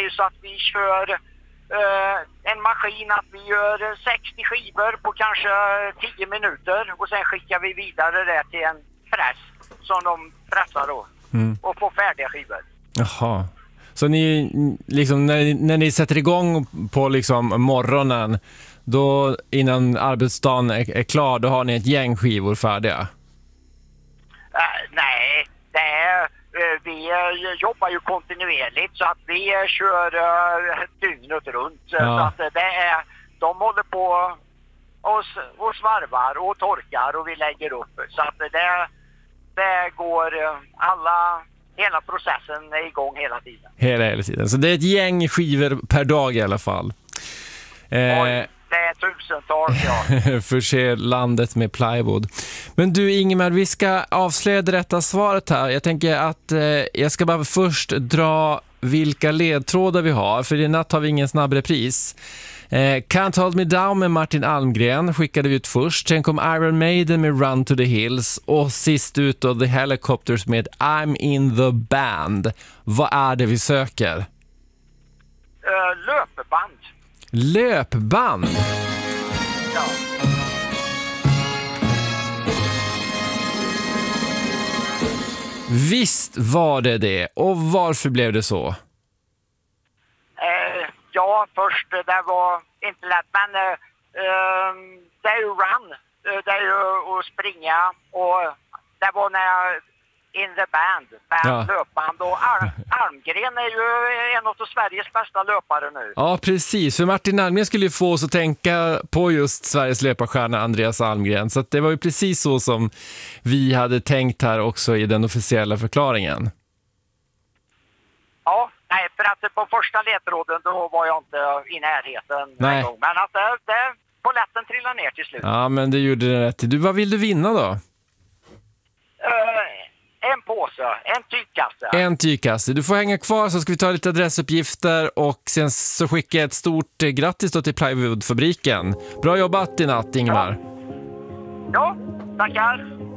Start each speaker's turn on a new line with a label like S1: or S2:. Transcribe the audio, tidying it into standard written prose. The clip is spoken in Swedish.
S1: ju så att vi kör en maskin att vi gör 60 skivor på kanske 10 minuter och sen skickar vi vidare det till en press som de pressar då och får färdiga skivor.
S2: Jaha. Så ni liksom när ni sätter igång på liksom morgonen, då innan arbetsdagen är klar, då har ni ett gäng skivor färdiga?
S1: Nej, vi jobbar ju kontinuerligt så att vi kör dygnet runt.
S2: Ja.
S1: Så att de håller på och svarvar och torkar och vi lägger upp. Så att det går hela processen är igång hela tiden.
S2: Hela tiden. Så det är ett gäng skivor per dag i alla fall.
S1: Oj, det är tusentals, ja.
S2: Förse landet med plywood. Men du Ingemar, vi ska avslöja det rätta svaret här. Jag tänker att jag ska bara först dra vilka ledtrådar vi har. För i natt har vi ingen snabb repris. Can't Hold Me Down med Martin Almgren skickade vi ut först. Sen kom Iron Maiden med Run to the Hills. Och sist ut då The Helicopters med I'm in the Band. Vad är det vi söker?
S1: Löpband.
S2: Löpband?
S1: Ja.
S2: Visst var det. Och varför blev det så?
S1: Ja, först det var inte lätt, men det är ju run, det är ju att springa och det var när jag in the band löpband och Almgren är ju en av Sveriges bästa löpare nu.
S2: Ja, precis. För Martin Almgren skulle ju få oss att tänka på just Sveriges löparstjärna Andreas Almgren. Så att det var ju precis så som vi hade tänkt här också i den officiella förklaringen.
S1: Ja, nej, för att på första ledtråden då var jag inte i närheten en gång. Men att det polletten trillade ner till slut.
S2: Ja, men det gjorde det rätt. Du, vad vill du vinna då?
S1: En påse, en tygkasse.
S2: En tygkasse. Du får hänga kvar så ska vi ta lite adressuppgifter och sen så skickar jag ett stort grattis då till Plywoodfabriken. Bra jobbat i natt, Ingemar.
S1: Ja, tackar.